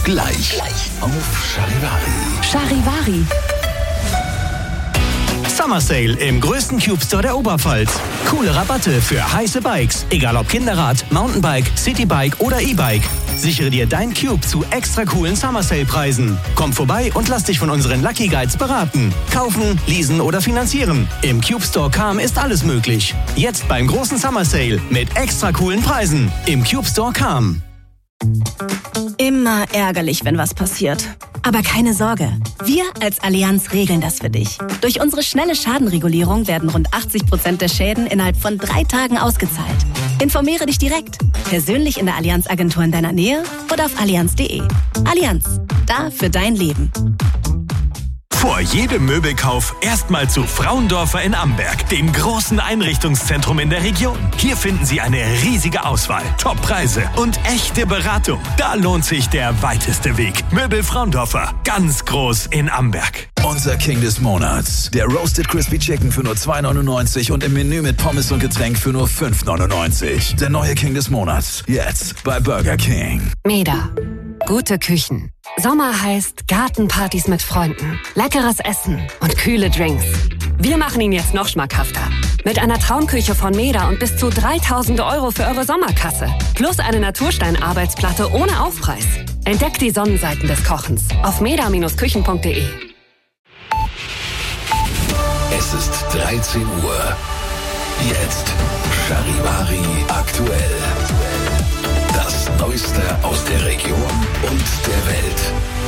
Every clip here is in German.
Gleich auf Charivari. Summer Sale im größten Cube Store der Oberpfalz. Coole Rabatte für heiße Bikes, egal ob Kinderrad, Mountainbike, Citybike oder E-Bike. Sichere dir dein Cube zu extra coolen Summer Sale Preisen. Komm vorbei und lass dich von unseren Lucky Guides beraten. Kaufen, leasen oder finanzieren. Im Cube Store Cham ist alles möglich. Jetzt beim großen Summer Sale mit extra coolen Preisen. Im Cube Store Cham. Immer ärgerlich, wenn was passiert. Aber keine Sorge, wir als Allianz regeln das für dich. Durch unsere schnelle Schadenregulierung werden rund 80% der Schäden innerhalb von 3 Tagen ausgezahlt. Informiere dich direkt, persönlich in der Allianz-Agentur in deiner Nähe oder auf allianz.de. Allianz, da für dein Leben. Vor jedem Möbelkauf erstmal zu Frauendorfer in Amberg, dem großen Einrichtungszentrum in der Region. Hier finden Sie eine riesige Auswahl, Top-Preise und echte Beratung. Da lohnt sich der weiteste Weg. Möbel Frauendorfer, ganz groß in Amberg. Unser King des Monats. Der Roasted Crispy Chicken für nur 2,99 und im Menü mit Pommes und Getränk für nur 5,99. Der neue King des Monats. Jetzt bei Burger King. Meda. Gute Küchen. Sommer heißt Gartenpartys mit Freunden, leckeres Essen und kühle Drinks. Wir machen ihn jetzt noch schmackhafter. Mit einer Traumküche von Meda und bis zu 3.000 € für eure Sommerkasse. Plus eine Natursteinarbeitsplatte ohne Aufpreis. Entdeckt die Sonnenseiten des Kochens auf meda-küchen.de. Es ist 13 Uhr. Jetzt Charivari aktuell. Das Neueste aus der Region und der Welt.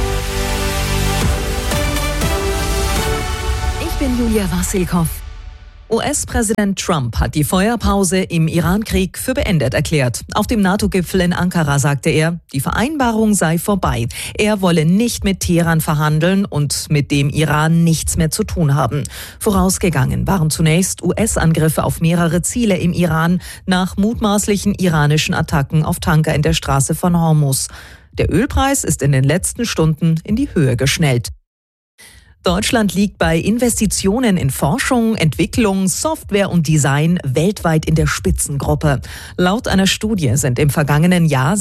Ich bin Julia Wassilkow. US-Präsident Trump hat die Feuerpause im Iran-Krieg für beendet erklärt. Auf dem NATO-Gipfel in Ankara sagte er, die Vereinbarung sei vorbei. Er wolle nicht mit Teheran verhandeln und mit dem Iran nichts mehr zu tun haben. Vorausgegangen waren zunächst US-Angriffe auf mehrere Ziele im Iran nach mutmaßlichen iranischen Attacken auf Tanker in der Straße von Hormuz. Der Ölpreis ist in den letzten Stunden in die Höhe geschnellt. Deutschland liegt bei Investitionen in Forschung, Entwicklung, Software und Design weltweit in der Spitzengruppe. Laut einer Studie sind im vergangenen Jahr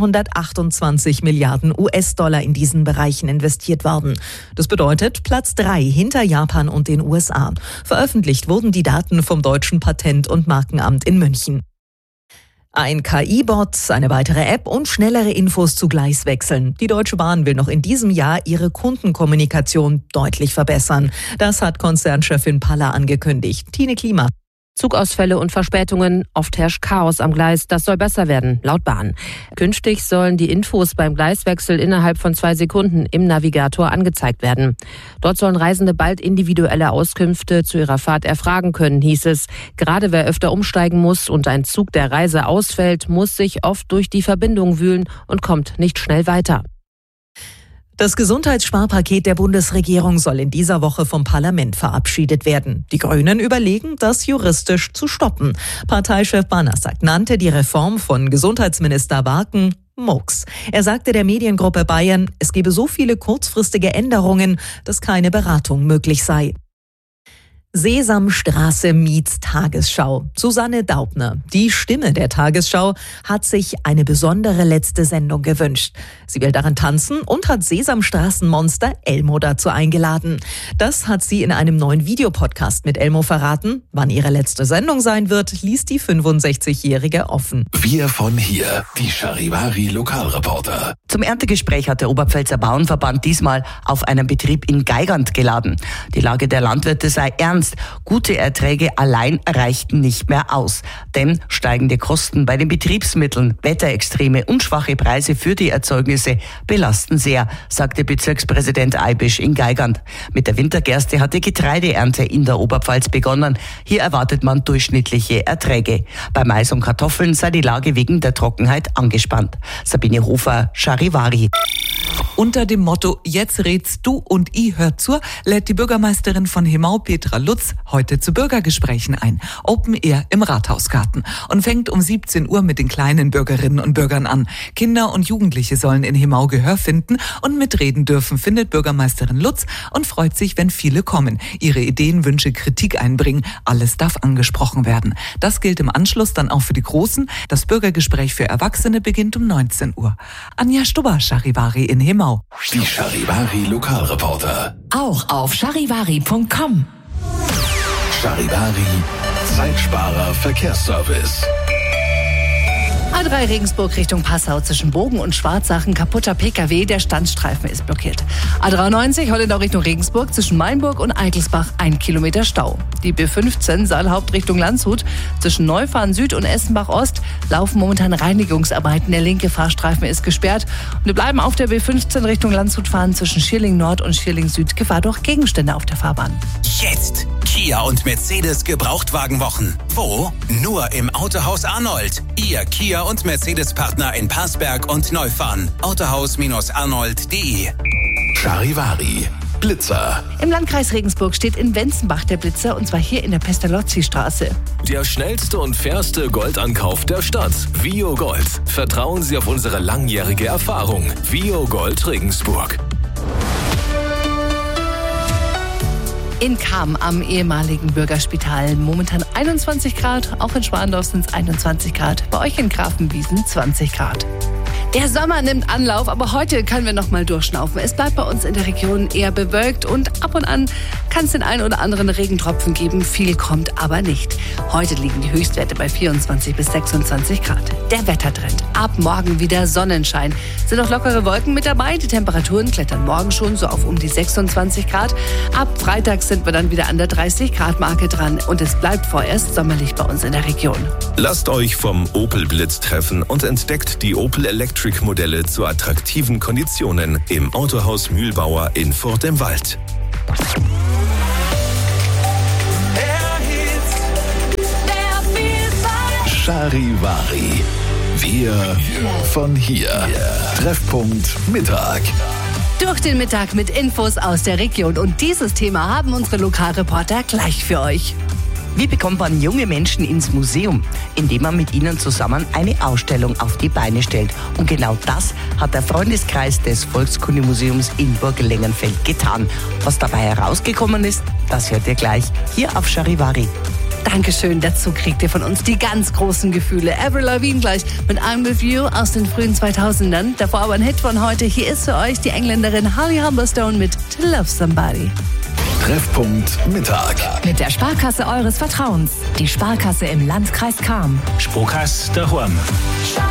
728 Milliarden US-Dollar in diesen Bereichen investiert worden. Das bedeutet Platz 3 hinter Japan und den USA. Veröffentlicht wurden die Daten vom Deutschen Patent- und Markenamt in München. Ein KI-Bot, eine weitere App und schnellere Infos zu Gleiswechseln. Die Deutsche Bahn will noch in diesem Jahr ihre Kundenkommunikation deutlich verbessern. Das hat Konzernchefin Paller angekündigt. Tine Klima. Zugausfälle und Verspätungen, oft herrscht Chaos am Gleis. Das soll besser werden, laut Bahn. Künftig sollen die Infos beim Gleiswechsel innerhalb von 2 Sekunden im Navigator angezeigt werden. Dort sollen Reisende bald individuelle Auskünfte zu ihrer Fahrt erfragen können, hieß es. Gerade wer öfter umsteigen muss und ein Zug der Reise ausfällt, muss sich oft durch die Verbindung wühlen und kommt nicht schnell weiter. Das Gesundheitssparpaket der Bundesregierung soll in dieser Woche vom Parlament verabschiedet werden. Die Grünen überlegen, das juristisch zu stoppen. Parteichef Banasak nannte die Reform von Gesundheitsminister Barken Murks. Er sagte der Mediengruppe Bayern, es gebe so viele kurzfristige Änderungen, dass keine Beratung möglich sei. Sesamstraße meets Tagesschau. Susanne Daubner, die Stimme der Tagesschau, hat sich eine besondere letzte Sendung gewünscht. Sie will darin tanzen und hat Sesamstraßenmonster Elmo dazu eingeladen. Das hat sie in einem neuen Videopodcast mit Elmo verraten. Wann ihre letzte Sendung sein wird, ließ die 65-Jährige offen. Wir von hier, die Charivari Lokalreporter. Zum Erntegespräch hat der Oberpfälzer Bauernverband diesmal auf einen Betrieb in Geigand geladen. Die Lage der Landwirte sei ernst. Gute Erträge allein reichten nicht mehr aus. Denn steigende Kosten bei den Betriebsmitteln, Wetterextreme und schwache Preise für die Erzeugnisse belasten sehr, sagte Bezirkspräsident Eibisch in Geigand. Mit der Wintergerste hat die Getreideernte in der Oberpfalz begonnen. Hier erwartet man durchschnittliche Erträge. Bei Mais und Kartoffeln sei die Lage wegen der Trockenheit angespannt. Sabine Hofer, Charivari. Unter dem Motto "Jetzt redst du und I hört zu" lädt die Bürgermeisterin von Hemau, Petra Lutz, heute zu Bürgergesprächen ein. Open Air im Rathausgarten. Und fängt um 17 Uhr mit den kleinen Bürgerinnen und Bürgern an. Kinder und Jugendliche sollen in Hemau Gehör finden und mitreden dürfen, findet Bürgermeisterin Lutz und freut sich, wenn viele kommen. Ihre Ideen, Wünsche, Kritik einbringen. Alles darf angesprochen werden. Das gilt im Anschluss dann auch für die Großen. Das Bürgergespräch für Erwachsene beginnt um 19 Uhr. Anja Stubber, Charivari in Hemau. Die Charivari Lokalreporter. Auch auf charivari.com. Charivari, Zeitsparer Verkehrsservice. A3 Regensburg Richtung Passau zwischen Bogen und Schwarzsachen kaputter PKW, der Standstreifen ist blockiert. A93 Hollenau Richtung Regensburg zwischen Mainburg und Eitelsbach 1 Kilometer Stau. Die B15 Saalhaupt Richtung Landshut zwischen Neufahren Süd und Essenbach Ost laufen momentan Reinigungsarbeiten. Der linke Fahrstreifen ist gesperrt. Und wir bleiben auf der B15 Richtung Landshut fahren zwischen Schierling Nord und Schierling Süd. Gefahr durch Gegenstände auf der Fahrbahn. Jetzt Kia und Mercedes Gebrauchtwagenwochen. Wo? Nur im Autohaus Arnold. Ihr Kia und Mercedes-Partner in Parsberg und Neufahren. Autohaus-arnold.de. Charivari, Blitzer. Im Landkreis Regensburg steht in Wenzenbach der Blitzer, und zwar hier in der Pestalozzi-Straße. Der schnellste und fairste Goldankauf der Stadt. Vio Gold. Vertrauen Sie auf unsere langjährige Erfahrung. Vio Gold Regensburg. In Cham am ehemaligen Bürgerspital momentan 21 Grad, auch in Schwandorf sind es 21 Grad, bei euch in Grafenwiesen 20 Grad. Der Sommer nimmt Anlauf, aber heute können wir noch mal durchschnaufen. Es bleibt bei uns in der Region eher bewölkt und ab und an kann es den einen oder anderen Regentropfen geben. Viel kommt aber nicht. Heute liegen die Höchstwerte bei 24 bis 26 Grad. Der Wettertrend. Ab morgen wieder Sonnenschein. Sind auch lockere Wolken mit dabei. Die Temperaturen klettern morgen schon so auf um die 26 Grad. Ab Freitag sind wir dann wieder an der 30 Grad Marke dran. Und es bleibt vorerst sommerlich bei uns in der Region. Lasst euch vom Opel Blitz treffen und entdeckt die Opel Electric-Modelle zu attraktiven Konditionen im Autohaus Mühlbauer in Furt im Wald. Charivari. Wir von hier. Treffpunkt Mittag. Durch den Mittag mit Infos aus der Region. Und dieses Thema haben unsere Lokalreporter gleich für euch. Wie bekommt man junge Menschen ins Museum? Indem man mit ihnen zusammen eine Ausstellung auf die Beine stellt. Und genau das hat der Freundeskreis des Volkskundemuseums in Burglengenfeld getan. Was dabei herausgekommen ist, das hört ihr gleich hier auf Charivari. Dankeschön, dazu kriegt ihr von uns die ganz großen Gefühle. Avril Lavigne gleich mit I'm With You aus den frühen 2000ern. Davor aber ein Hit von heute. Hier ist für euch die Engländerin Holly Humberstone mit To Love Somebody. Treffpunkt Mittag. Mit der Sparkasse eures Vertrauens. Die Sparkasse im Landkreis Cham. Sparkasse daheim.